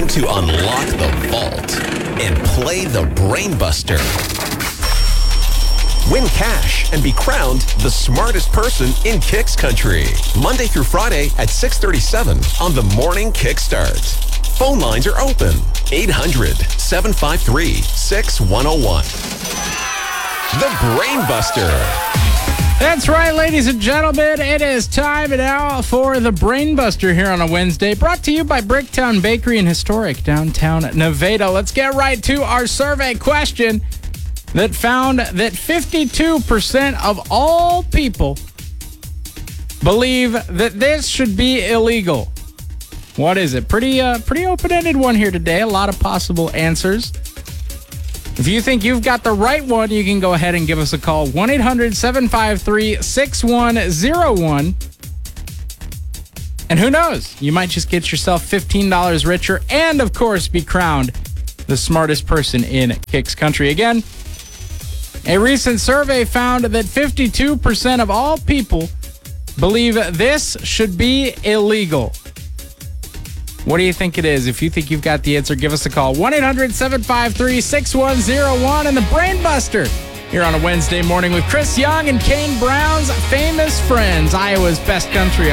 to unlock the vault and play the Brainbuster. Win cash and be crowned the smartest person in Kicks Country. Monday through Friday at 6:37 on the Morning Kickstart. Phone lines are open. 800-753-6101. The Brainbuster. That's right, ladies and gentlemen. It is time now for the Brainbuster here on a Wednesday, brought to you by Bricktown Bakery in historic downtown Nevada. Let's get right to our survey question that found that 52% of all people believe that this should be illegal. What is it? Pretty open-ended one here today. A lot of possible answers. If you think you've got the right one, you can go ahead and give us a call. 1-800-753-6101. And who knows? You might just get yourself $15 richer and, of course, be crowned the smartest person in Kicks Country. Again, a recent survey found that 52% of all people believe this should be illegal. What do you think it is? If you think you've got the answer, give us a call. 1-800-753-6101 and the Brainbuster here on a Wednesday morning with Chris Young and Kane Brown's Famous Friends, Iowa's best country